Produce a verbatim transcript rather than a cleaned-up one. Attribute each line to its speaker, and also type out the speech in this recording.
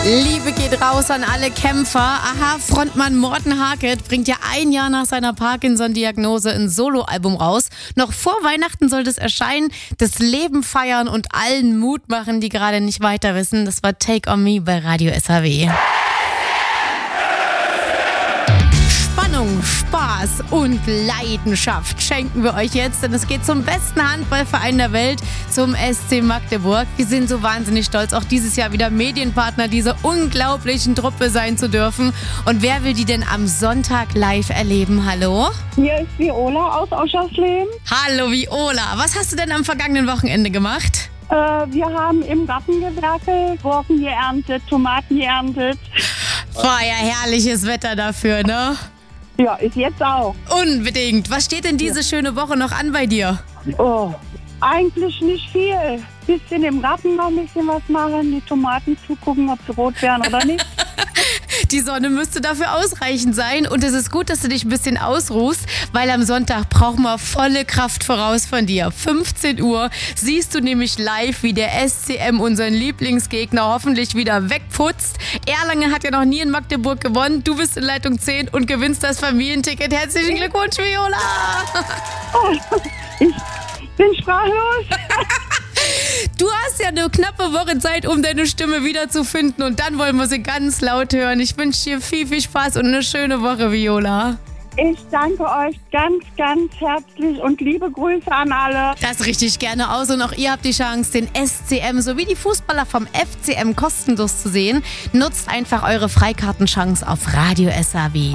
Speaker 1: Liebe geht raus an alle Kämpfer. Aha, Frontmann Morten Harket bringt ja ein Jahr nach seiner Parkinson-Diagnose ein Soloalbum raus. Noch vor Weihnachten sollte es erscheinen. Das Leben feiern und allen Mut machen, die gerade nicht weiter wissen. Das war Take On Me bei Radio S H W. Spannung, Spaß und Leidenschaft schenken wir euch jetzt, denn es geht zum besten Handballverein der Welt, zum S C Magdeburg. Wir sind so wahnsinnig stolz, auch dieses Jahr wieder Medienpartner dieser unglaublichen Truppe sein zu dürfen. Und wer will die denn am Sonntag live erleben? Hallo?
Speaker 2: Hier ist Viola aus Oschersleben.
Speaker 1: Hallo Viola, was hast du denn am vergangenen Wochenende gemacht?
Speaker 2: Äh, wir haben im Garten gewerkelt, Gurken geerntet, Tomaten geerntet.
Speaker 1: War ja herrliches Wetter dafür, ne?
Speaker 2: Ja, ist jetzt auch.
Speaker 1: Unbedingt. Was steht denn diese schöne Woche noch an bei dir?
Speaker 2: Oh, eigentlich nicht viel. Bisschen im Garten noch ein bisschen was machen, die Tomaten zugucken, ob sie rot werden oder nicht.
Speaker 1: Die Sonne müsste dafür ausreichend sein und es ist gut, dass du dich ein bisschen ausruhst, weil am Sonntag brauchen wir volle Kraft voraus von dir. fünfzehn Uhr siehst du nämlich live, wie der S C M unseren Lieblingsgegner hoffentlich wieder wegputzt. Erlangen hat ja noch nie in Magdeburg gewonnen. Du bist in Leitung zehn und gewinnst das Familienticket. Herzlichen Glückwunsch, Viola!
Speaker 2: Oh, ich bin sprachlos.
Speaker 1: Du hast ja eine knappe Woche Zeit, um deine Stimme wiederzufinden und dann wollen wir sie ganz laut hören. Ich wünsche dir viel, viel Spaß und eine schöne Woche, Viola.
Speaker 2: Ich danke euch ganz, ganz herzlich und liebe Grüße an alle.
Speaker 1: Das richte ich gerne aus und auch ihr habt die Chance, den S C M sowie die Fußballer vom F C M kostenlos zu sehen. Nutzt einfach eure Freikartenchance auf Radio S H W.